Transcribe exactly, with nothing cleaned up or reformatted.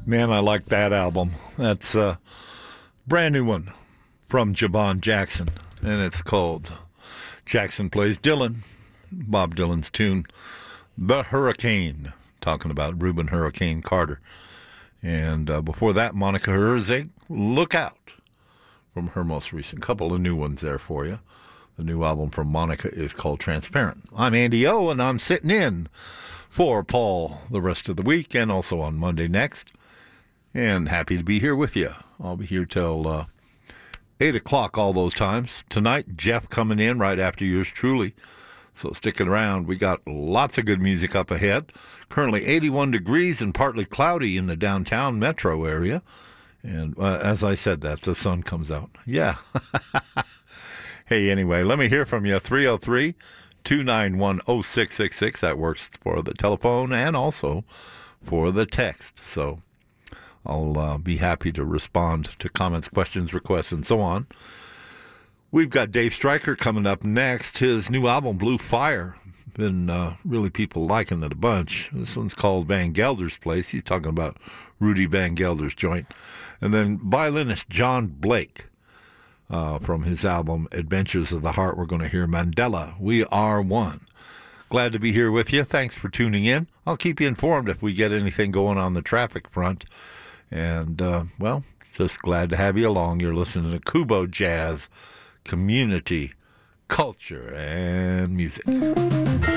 Man, I like that album. That's a brand new one from Javon Jackson, and it's called Jackson Plays Dylan, Bob Dylan's tune, The Hurricane, talking about Reuben Hurricane Carter. And uh, before that, Monica Herzig, Look Out, from her most recent couple of new ones there for you. The new album from Monica is called Transparent. I'm Andy O, and I'm sitting in for Paul the rest of the week and also on Monday next. And happy to be here with you. I'll be here till uh, eight o'clock all those times. Tonight, Jeff coming in right after yours truly. So sticking around. We got lots of good music up ahead. Currently eighty-one degrees and partly cloudy in the downtown metro area. And uh, as I said that, the sun comes out. Yeah. Hey, anyway, let me hear from you. three oh three, two nine one, oh six six six. That works for the telephone and also for the text. So I'll uh, be happy to respond to comments, questions, requests, and so on. We've got Dave Stryker coming up next. His new album, Blue Fire, been uh, really people liking it a bunch. This one's called Van Gelder's Place. He's talking about Rudy Van Gelder's joint. And then violinist John Blake uh, from his album Adventures of the Heart. We're going to hear Mandela, We Are One. Glad to be here with you. Thanks for tuning in. I'll keep you informed if we get anything going on the traffic front. And, uh, well, just glad to have you along. You're listening to Kubo Jazz, Community, Culture, and Music.